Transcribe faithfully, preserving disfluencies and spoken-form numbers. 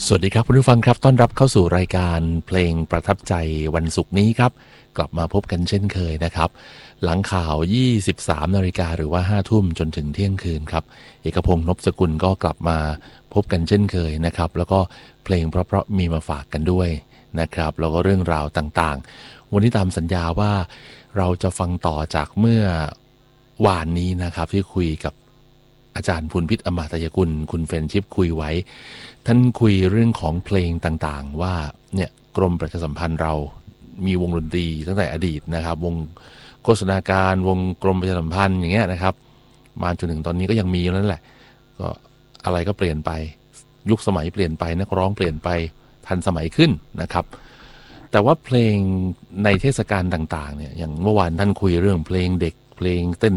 สวัสดีครับคุณผู้ฟังครับต้อนรับเข้าสู่รายการเพลงประทับใจวันศุกร์นี้ครับกลับมาพบกันเช่นเคยนะครับหลังข่าวยี่สิบสามนาฬิกาหรือว่าห้าทุ่มจนถึงเที่ยงคืนครับเอกพงษ์นพสกุลก็กลับมาพบกันเช่นเคยนะครับแล้วก็เพลงเพราะๆมีมาฝากกันด้วยนะครับแล้วก็เรื่องราวต่างๆวันนี้ตามสัญญาว่าเราจะฟังต่อจากเมื่อวานนี้นะครับที่คุยกับอาจารย์ภูลพิษอมาตยกุลคุณเฟรนชิพคุยไว้ท่านคุยเรื่องของเพลงต่างๆว่าเนี่ยกรมประชาสัมพันธ์เรามีวงดนตรีตั้งแต่อดีตนะครับวงโฆษณาการวงกรมประชาสัมพันธ์อย่างเงี้ยนะครับมาจนถึงตอนนี้ก็ยังมีนั่นแหละก็อะไรก็เปลี่ยนไปยุคสมัยเปลี่ยนไปนักร้องเปลี่ยนไปทันสมัยขึ้นนะครับแต่ว่าเพลงในเทศกาลต่างๆเนี่ยอย่างเมื่อวานท่านคุยเรื่องเพลงเด็กเพลงเต้น